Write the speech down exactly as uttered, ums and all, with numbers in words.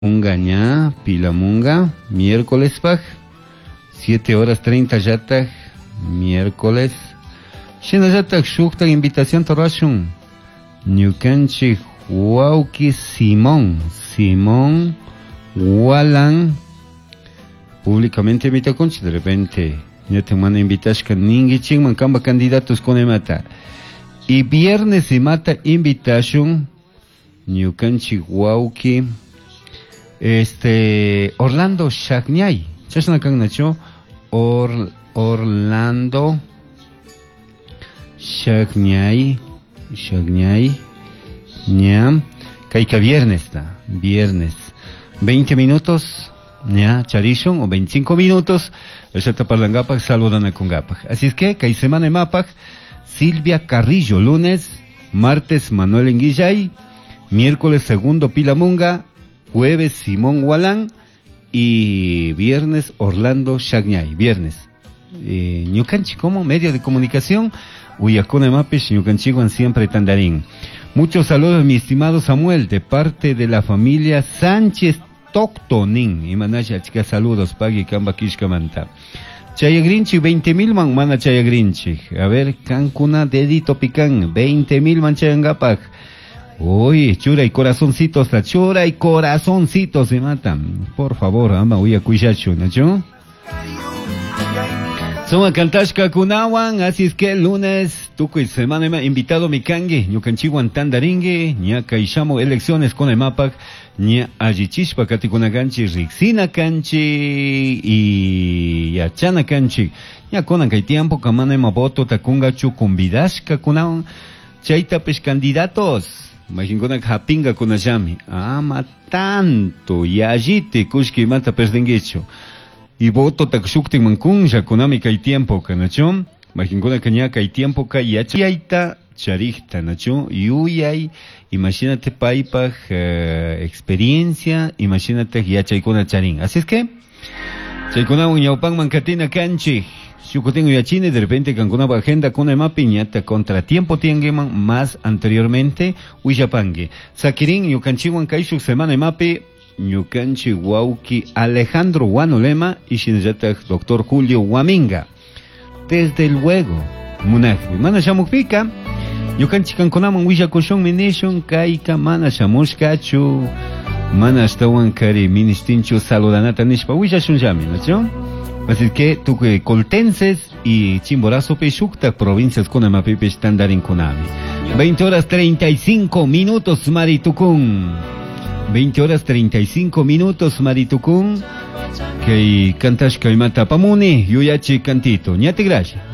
Mungaña, Pilamunga, miércoles paj, siete horas treinta yatak, miércoles. Shina yatak shukta invitación torashun. Ñukanchi Huauki Simón, Simón Walan, públicamente invita conchi de repente. Ya te manda invitashka ningi chingman kamba candidatos con mata. Y viernes y mata invitación. Ñukanchi Huauki. Este, Orlando Shagñay, chasna kang nacho, Or, Orlando Shagñay, Shagñay, ña, kaika viernes ta, viernes, veinte minutos, ña, charishon, o veinticinco minutos, el taparlangapak saludan a Congapak. Así es que, kai semana mapak, Silvia Carrillo, lunes, martes Manuel Enguillay, miércoles segundo Pilamunga, jueves Simón Walán y viernes Orlando Shagñay, viernes. Eh, Ñucanchi como medio de comunicación, Uyacone Mapes, Ñucanchiguan siempre Tandarín. Muchos saludos, mi estimado Samuel, de parte de la familia Sánchez Toctonin. Y manaya chica saludos, Pagui Kamba Kishkamanta. Chayagrinchi, veinte mil man, mana Chayagrinchi. A ver, Cancuna, dedito pican, veinte mil man Chayangapak. Uy, chura y corazoncitos, la chura y corazoncitos se matan. Por favor, ama, uy, a cuidacho, ¿no? Son a Cantashka Kunawan, así es que el lunes, tuco y semana me invitado mi kange, ñucanchiwan tandaringue, ña kaishamo elecciones con el mapak, ña ajichishpa katikunaganchi, rixina kanchi, y yachana kanchi, ña konan kai tiempo, kamana ema voto, takunga chukumbidashka kunawan, chaitapes candidatos. Imagina que hapinga con ayami. Ama tanto. Y allí te kushki mata perdenguecho. Y voto takshukti mankunja con ami hay tiempo, canacho. Imagina que ñaca hay tiempo que ya chaita charicta, nacho. Y uyay, imagínate paipa uh, experiencia, imagínate ya chaikona charin. Así es que, chaikona uñaupan mancatina canchi. Yo tengo ya chine, de repente con una agenda con una piñata contratiempo tiengeman más anteriormente uyapangue. Sakirin yukanchiwan kaishuk semana mapi yukanchi wauki Alejandro Wanolema y shinjata doctor Julio Waminga. Desde luego, munaje. Mana shamukpika yukanchi kankonaman willakoshon minishon kaika mana shamushkachu mana ashtawan kari ministinchu saludanata nishpa willashun llami, ¿no? Así que tú que coltenses y Chimborazo Peshukta, provincias Kunamapipe, estándar en Kunami. veinte horas treinta y cinco minutos, Maritucún. veinte horas treinta y cinco minutos, Maritucún. Que cantas que mata pamuni, yuyachi cantito. Ñate gracias.